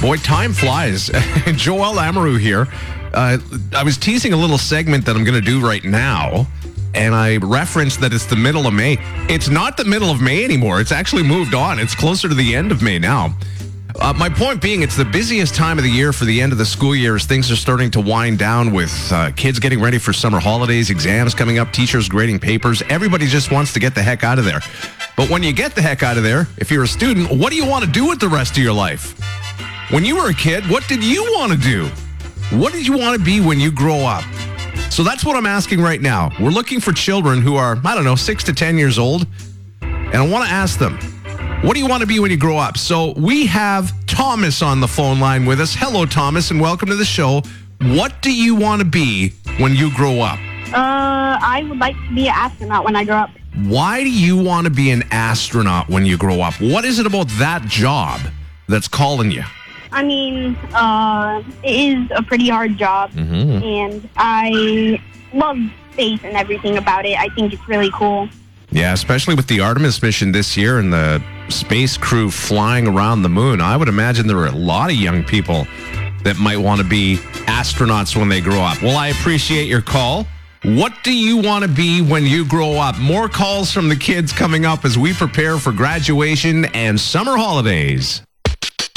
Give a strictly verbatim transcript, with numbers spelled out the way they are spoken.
Boy, time flies. Joel Amaru here. Uh, I was teasing a little segment that I'm going to do right now, and I referenced that it's the middle of May. It's not the middle of May anymore. It's actually moved on. It's closer to the end of May now. Uh, my point being, it's the busiest time of the year for the end of the school year as things are starting to wind down with uh, kids getting ready for summer holidays, exams coming up, teachers grading papers. Everybody just wants to get the heck out of there. But when you get the heck out of there, if you're a student, what do you want to do with the rest of your life? When you were a kid, what did you want to do? What did you want to be when you grow up? So that's what I'm asking right now. We're looking for children who are, I don't know, six to ten years old. And I want to ask them, what do you want to be when you grow up? So we have Thomas on the phone line with us. Hello, Thomas, and welcome to the show. What do you want to be when you grow up? Uh, I would like to be an astronaut when I grow up. Why do you want to be an astronaut when you grow up? What is it about that job that's calling you? I mean, uh, it is a pretty hard job, Mm-hmm. and I love space and everything about it. I think it's really cool. Yeah, especially with the Artemis mission this year and the space crew flying around the moon. I would imagine there are a lot of young people that might want to be astronauts when they grow up. Well, I appreciate your call. What do you want to be when you grow up? More calls from the kids coming up as we prepare for graduation and summer holidays.